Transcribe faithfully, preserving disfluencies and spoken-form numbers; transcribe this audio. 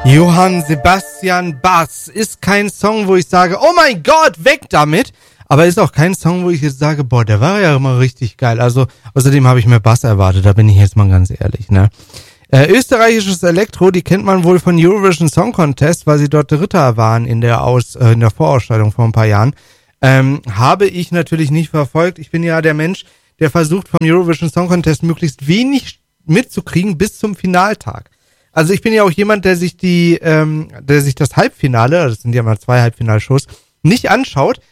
Johann Sebastian Bach ist kein Song, wo ich sage, oh mein Gott, weg damit. Aber ist auch kein Song, wo ich jetzt sage, boah, der war ja immer richtig geil. Also außerdem habe ich mehr Bass erwartet, da bin ich jetzt mal ganz ehrlich, ne? Äh, österreichisches Elektro, die kennt man wohl von Eurovision Song Contest, weil sie dort Dritter waren in der Aus, äh, in der Vorausstellung vor ein paar Jahren. Ähm, habe ich natürlich nicht verfolgt. Ich bin ja der Mensch, der versucht vom Eurovision Song Contest möglichst wenig mitzukriegen bis zum Finaltag. Also ich bin ja auch jemand, der sich die, ähm, der sich das Halbfinale, das sind ja mal zwei Halbfinalshows, nicht anschaut,